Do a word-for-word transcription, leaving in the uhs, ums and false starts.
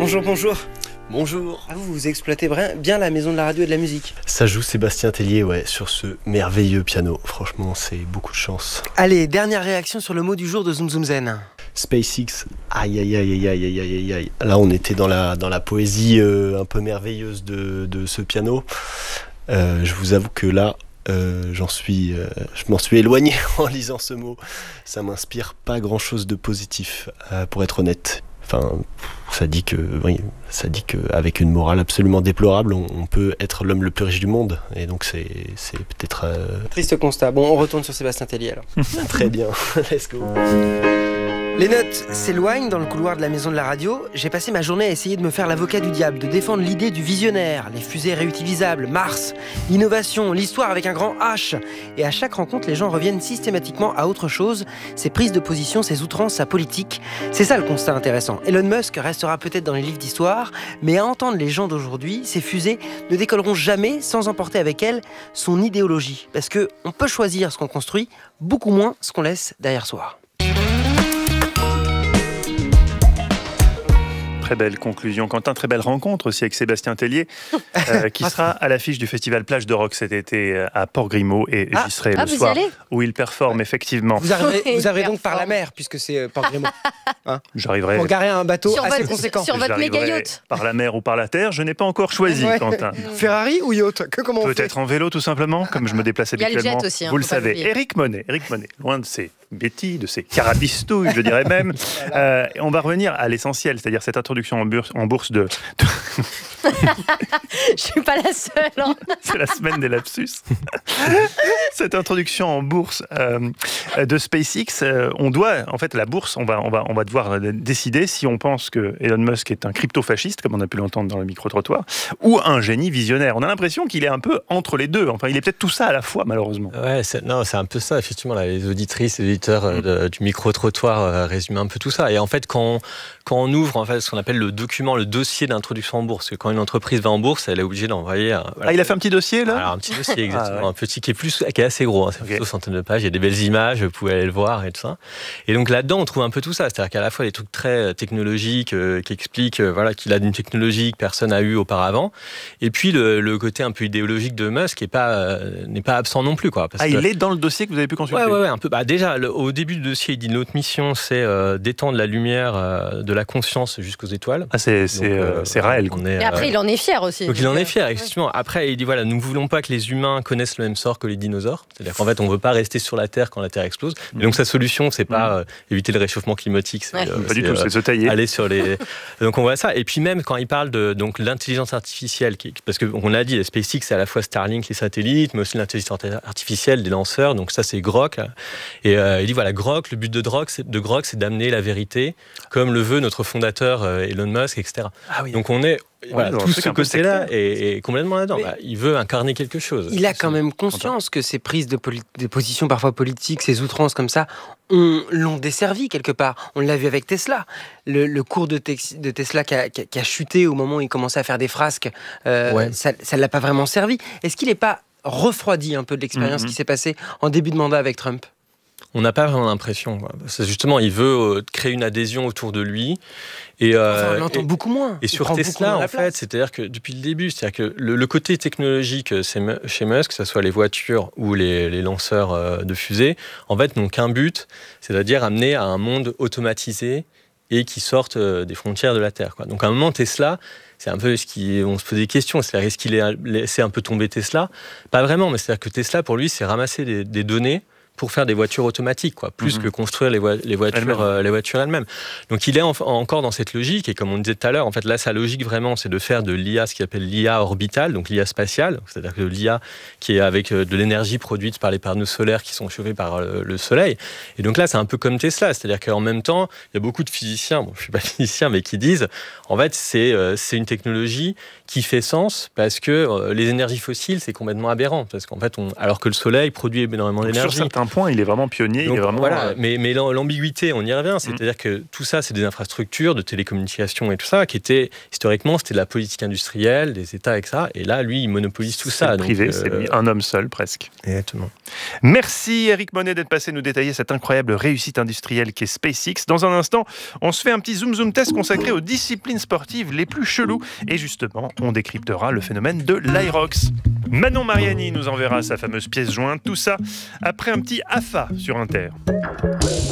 Bonjour, bonjour. Bonjour. Ah, vous, vous exploitez bien la maison de la radio et de la musique. Ça joue Sébastien Tellier, ouais, sur ce merveilleux piano. Franchement, c'est beaucoup de chance. Allez, dernière réaction sur le mot du jour de Zoom Zoom Zen. SpaceX, aïe aïe aïe aïe aïe aïe aïe aïe. Là, on était dans la, dans la poésie euh, un peu merveilleuse de, de ce piano. Euh, je vous avoue que là, euh, j'en suis, euh, je m'en suis éloigné en lisant ce mot. Ça m'inspire pas grand-chose de positif, euh, pour être honnête. Enfin, ça dit que, oui, ça dit qu'avec une morale absolument déplorable, on, on peut être l'homme le plus riche du monde. Et donc, c'est, c'est peut-être... Euh... Triste constat. Bon, on retourne sur Sébastien Tellier, alors. Très bien. Let's go. Les notes s'éloignent dans le couloir de la maison de la radio. J'ai passé ma journée à essayer de me faire l'avocat du diable, de défendre l'idée du visionnaire, les fusées réutilisables, Mars, l'innovation, l'histoire avec un grand H. Et à chaque rencontre, les gens reviennent systématiquement à autre chose, ses prises de position, ses outrances, sa politique. C'est ça le constat intéressant. Elon Musk restera peut-être dans les livres d'histoire, mais à entendre les gens d'aujourd'hui, ces fusées ne décolleront jamais sans emporter avec elles son idéologie. Parce qu'on peut choisir ce qu'on construit, beaucoup moins ce qu'on laisse derrière soi. Très belle conclusion, Quentin. Très belle rencontre aussi avec Sébastien Tellier, euh, qui sera à l'affiche du festival Plage de Rock cet été à Port-Grimaud. Et ah, j'y serai ah, le soir où il performe, effectivement. Vous arriverez, vous arriverez donc par la mer, puisque c'est Port-Grimaud. Hein, J'arriverai. Pour garer un bateau sur assez votre, conséquent. Sur votre méga yacht. Par la mer ou par la terre, je n'ai pas encore choisi, ouais. Quentin. Ferrari ou yacht? Que, comment on Peut-être fait en vélo, tout simplement, comme je me déplace habituellement. Il y a le jet aussi, hein, vous le savez. Éric Monet, Éric Monet, loin de ses bêtises, de ses carabistouilles, je dirais même. Euh, on va revenir à l'essentiel, c'est-à-dire cette introduction en bourse, en bourse de... de... Je suis pas la seule. Hein. C'est la semaine des lapsus. Cette introduction en bourse euh, de SpaceX, euh, on doit, en fait, la bourse, on va, on va, on va devoir décider si on pense que Elon Musk est un crypto-fasciste, comme on a pu l'entendre dans le micro-trottoir, ou un génie visionnaire. On a l'impression qu'il est un peu entre les deux. Enfin, il est peut-être tout ça à la fois, malheureusement. Ouais, c'est, non, c'est un peu ça, effectivement. Là, les auditrices, les auditeurs euh, de, du micro-trottoir euh, résument un peu tout ça. Et en fait, quand on, quand on ouvre en fait, ce qu'on appelle le document, le dossier d'introduction en bourse, parce que quand une entreprise va en bourse, elle est obligée d'envoyer... Un, voilà. Ah, il a fait un petit dossier, là? Alors, un petit dossier, exactement. Ah, ouais. Un petit qui est, plus, qui est assez gros. Hein, c'est okay. Plutôt centaines de pages. Il y a des belles images, vous pouvez aller le voir et tout ça. Et donc là-dedans, on trouve un peu tout ça. C'est-à-dire qu'à la fois, des trucs très technologiques euh, qui expliquent euh, voilà, qu'il a une technologie que personne n'a eue auparavant. Et puis, le, le côté un peu idéologique de Musk n'est pas, euh, n'est pas absent non plus. Quoi, parce ah, que... il est dans le dossier que vous avez pu consulter? Ouais, ouais, ouais un peu. Bah, déjà, le, au début du dossier, il dit notre mission, c'est euh, d'étendre la lumière euh, de la conscience jusqu'aux étoiles. Ah, c'est, c'est, donc, euh, c'est réel. On est, Et après, euh... il en est fier aussi. Donc, il en est fier, effectivement. Après, il dit voilà, nous ne voulons pas que les humains connaissent le même sort que les dinosaures. C'est-à-dire qu'en fait, on ne veut pas rester sur la Terre quand la Terre explose. Et donc, sa solution, c'est pas euh, éviter le réchauffement climatique. C'est, ouais. euh, pas du tout, c'est se tailler. Aller sur les. Donc, on voit ça. Et puis, même quand il parle de donc, l'intelligence artificielle, qui... parce qu'on l'a dit, SpaceX, c'est à la fois Starlink, les satellites, mais aussi l'intelligence artificielle des lanceurs. Donc, ça, c'est Grok. Et euh, il dit voilà, Grok, le but de Grok, c'est, de Grok, c'est d'amener la vérité, comme le veut notre fondateur euh, Elon Musk, et cetera. Ah oui. Donc, on est. Voilà, ouais, tout ce côté-là est, est complètement là-dedans. Bah, il veut incarner quelque chose. Il a quand même conscience que ces prises de, poli- de position parfois politiques, ces outrances comme ça, on, l'ont desservi quelque part. On l'a vu avec Tesla. Le, le cours de, te- de Tesla qui a, qui, a, qui a chuté au moment où il commençait à faire des frasques, euh, ouais. ça ne l'a pas vraiment servi. Est-ce qu'il n'est pas refroidi un peu de l'expérience mm-hmm. qui s'est passée en début de mandat avec Trump ? On n'a pas vraiment l'impression. Quoi. C'est justement, il veut créer une adhésion autour de lui. Et, euh, enfin, on l'entend et, beaucoup moins. Et sur Tesla, en fait, c'est-à-dire que depuis le début, c'est-à-dire que le, le côté technologique chez Musk, que ce soit les voitures ou les, les lanceurs de fusées, en fait, n'ont qu'un but, c'est-à-dire amener à un monde automatisé et qui sorte des frontières de la Terre. Quoi. Donc, à un moment, Tesla, c'est un peu ce qui, on se pose des questions. C'est-à-dire, est-ce qu'il a laissé un peu tomber Tesla ? Pas vraiment, mais c'est-à-dire que Tesla, pour lui, c'est ramasser des, des données pour faire des voitures automatiques, quoi, plus mmh. que construire les, vo- les, voitures, euh, les voitures elles-mêmes. Donc il est en, encore dans cette logique, et comme on disait tout à l'heure, en fait, là, sa logique vraiment, c'est de faire de l'I A, ce qu'il appelle l'I A orbitale, donc l'I A spatiale, c'est-à-dire que l'I A qui est avec de l'énergie produite par les panneaux solaires qui sont chauffés par le, le soleil. Et donc là, c'est un peu comme Tesla, c'est-à-dire qu'en même temps, il y a beaucoup de physiciens, bon, je ne suis pas physicien, mais qui disent, en fait, c'est, euh, c'est une technologie qui fait sens parce que euh, les énergies fossiles, c'est complètement aberrant, parce qu'en fait, on, alors que le soleil produit énormément donc d'énergie. Sur certains point, il est vraiment pionnier. Donc, il est vraiment, voilà, euh... mais, mais l'ambiguïté, on y revient. C'est-à-dire mmh. que tout ça, c'est des infrastructures de télécommunications et tout ça, qui étaient, historiquement, c'était de la politique industrielle, des États et ça. Et là, lui, il monopolise tout c'est ça. Le privé, donc, euh... c'est lui, un homme seul, presque. Exactement. Merci Éric Monet d'être passé nous détailler cette incroyable réussite industrielle qu'est SpaceX. Dans un instant, on se fait un petit zoom-zoom test consacré aux disciplines sportives les plus cheloues. Et justement, on décryptera le phénomène de l'Aerox. Manon Mariani nous enverra sa fameuse pièce jointe. Tout ça après un petit A F A sur Inter.